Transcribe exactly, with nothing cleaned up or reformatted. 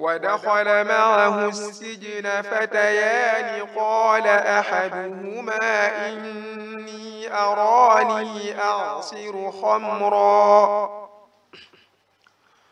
ودخل معه السجن فتيان قال أحدهما إني أراني أعصر خمرا